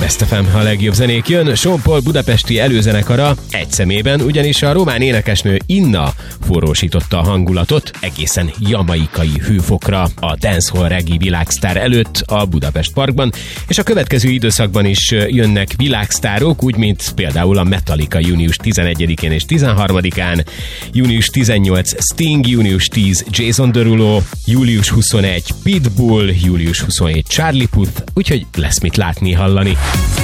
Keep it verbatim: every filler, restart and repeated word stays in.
Best ef em, a legjobb zenék jön. Sean Paul budapesti előzenekara egy szemében, ugyanis a román énekesnő Inna forrósította a hangulatot egészen jamaikai hőfokra a dancehall reggae világsztár előtt a Budapest Parkban, és a következő időszakban is jönnek világsztárok, úgy mint például a Metallica június tizenegyedikén és tizenharmadikán, június tizennyolc Sting, június tíz Jason Derulo, július huszonegy Pitbull, július huszonhét Charlie Puth, úgyhogy lesz mit látni, hallani.